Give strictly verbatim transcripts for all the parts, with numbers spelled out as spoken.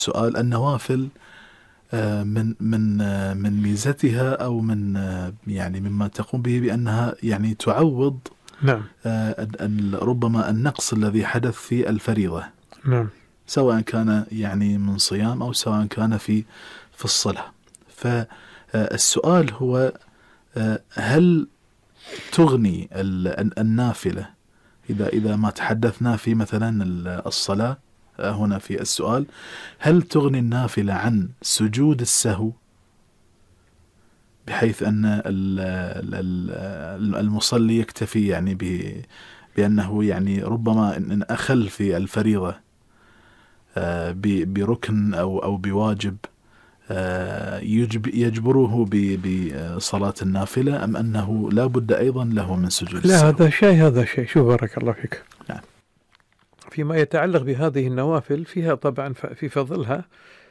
سؤال النوافل من من من ميزتها أو من يعني مما تقوم به بأنها يعني تعوض نعم ربما النقص الذي حدث في الفريضة، نعم سواء كان يعني من صيام أو سواء كان في في الصلاة. فالسؤال هو هل تغني النافلة إذا إذا ما تحدثنا في مثلا الصلاة هنا في السؤال، هل تغني النافلة عن سجود السهو، بحيث أن المصلي يكتفي يعني بأنه يعني ربما إن أخل في الفريضة بركن أو أو بواجب يجبره بصلاة النافلة، أم أنه لا بد أيضا له من سجود السهو؟ لا، هذا شيء هذا شيء شو بارك الله فيك. نعم. فيما يتعلق بهذه النوافل فيها طبعا في فضلها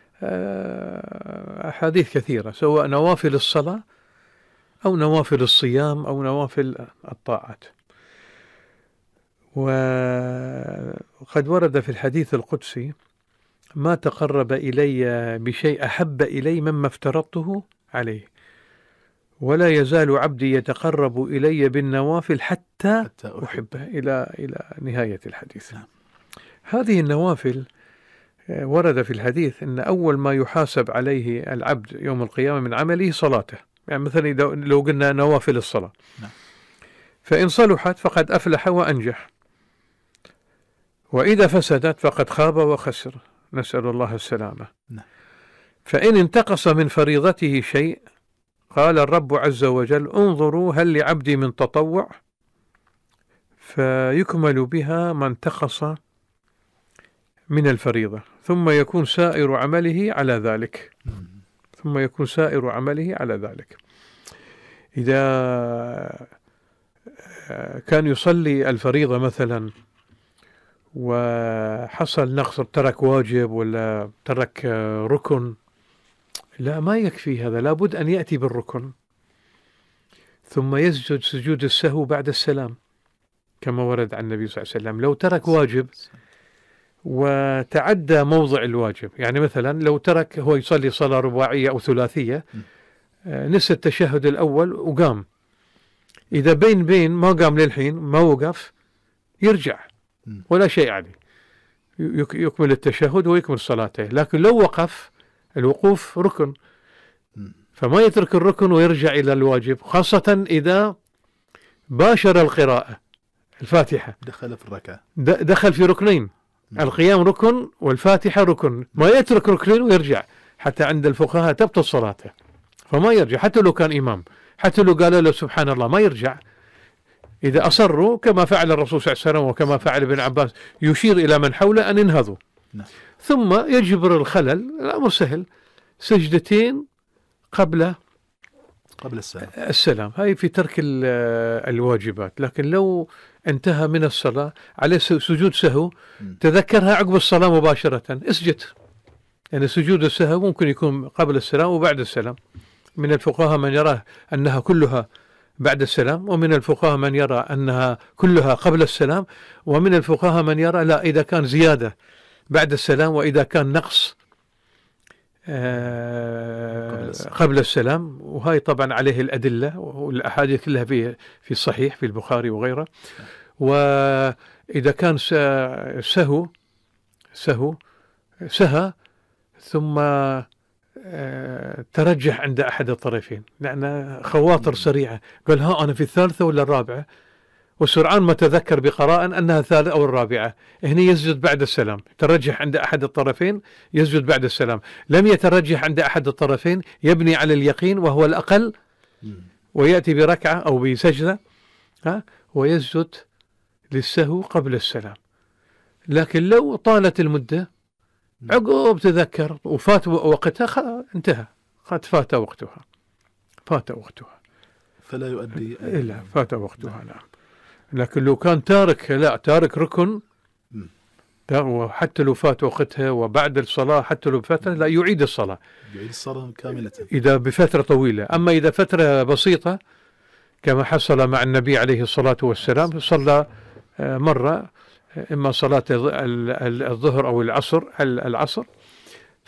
أحاديث كثيرة، سواء نوافل الصلاة أو نوافل الصيام أو نوافل الطاعات. وقد ورد في الحديث القدسي: ما تقرب إلي بشيء أحب إلي مما افترضته عليه، ولا يزال عبدي يتقرب إلي بالنوافل حتى أحبه، إلى إلى نهاية الحديث. هذه النوافل ورد في الحديث أن أول ما يحاسب عليه العبد يوم القيامة من عمله صلاته. يعني مثلا لو قلنا نوافل الصلاة، فإن صلحت فقد أفلح وأنجح، وإذا فسدت فقد خاب وخسر، نسأل الله السلامة. فإن انتقص من فريضته شيء قال الرب عز وجل: انظروا هل لعبدي من تطوع، فيكمل بها ما انتقص من الفريضة، ثم يكون سائر عمله على ذلك ثم يكون سائر عمله على ذلك. إذا كان يصلي الفريضة مثلا وحصل نقص، ترك واجب ولا ترك ركن، لا، ما يكفي هذا، لابد أن يأتي بالركن ثم يسجد سجود السهو بعد السلام، كما ورد عن النبي صلى الله عليه وسلم. لو ترك واجب وتعدى موضع الواجب، يعني مثلا لو ترك، هو يصلي صلاة رباعية أو ثلاثية، نسى التشهد الأول وقام، إذا بين بين ما قام للحين، ما وقف، يرجع ولا شيء عليه، يكمل التشهد ويكمل صلاته. لكن لو وقف، الوقوف ركن، فما يترك الركن ويرجع إلى الواجب، خاصة إذا باشر القراءة الفاتحة، دخل في الركعة، دخل في ركنين، القيام ركن والفاتحة ركن، ما يترك ركنين ويرجع، حتى عند الفقهاء تبطل صلاته، فما يرجع حتى لو كان إمام، حتى لو قال له سبحان الله ما يرجع. إذا أصروا كما فعل الرسول صلى الله عليه وسلم وكما فعل ابن عباس، يشير إلى من حوله أن ينهضوا، ثم يجبر الخلل. الأمر سهل، سجدتين قبل قبل السلام. السلام، هاي في ترك الواجبات. لكن لو انتهى من الصلاة عليه سجود سهو، تذكرها عقب الصلاة مباشرة، اسجد. يعني سجود السهو ممكن يكون قبل السلام وبعد السلام. من الفقهاء من يرى أنها كلها بعد السلام، ومن الفقهاء من يرى أنها كلها قبل السلام، ومن الفقهاء من يرى لا، إذا كان زيادة بعد السلام، وإذا كان نقص آه قبل السلام. وهاي طبعا عليه الأدلة والأحاديث كلها في في الصحيح في البخاري وغيره. وإذا كان سهو سهو سهى ثم آه ترجح عند أحد الطرفين، لأن خواطر سريعة، قال ها أنا في الثالثة ولا الرابعة، وسرعان ما تذكر بقراءة أنها الثالثة أو الرابعة، هنا يسجد بعد السلام. ترجح عند أحد الطرفين يسجد بعد السلام، لم يترجح عند أحد الطرفين يبني على اليقين وهو الأقل، ويأتي بركعة أو بسجدة ها ويسجد للسهو قبل السلام. لكن لو طالت المدة عقب تذكر وفات وقتها، انتهى، قد فات وقتها فات وقتها فلا يؤدي إلا فات وقتها. نعم. لكن لو كان تارك، لا، تارك ركن، وحتى لو فات وقتها وبعد الصلاة، حتى لو بفترة، لا، يعيد الصلاة، يعيد الصلاة كاملة إذا بفترة طويلة. أما إذا فترة بسيطة كما حصل مع النبي عليه الصلاة والسلام، صلى مرة إما صلاة الظهر أو العصر العصر